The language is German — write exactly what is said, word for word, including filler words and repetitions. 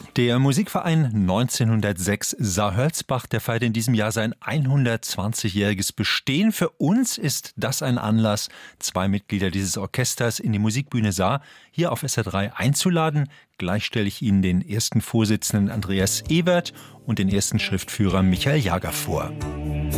Der Musikverein neunzehnhundertsechs Saar-Hölzbach, der feiert in diesem Jahr sein hundertzwanzigjähriges Bestehen. Für uns ist das ein Anlass, zwei Mitglieder dieses Orchesters in die Musikbühne Saar hier auf S R drei einzuladen. Gleich stelle ich Ihnen den ersten Vorsitzenden Andreas Ewert und den ersten Schriftführer Michael Jager vor.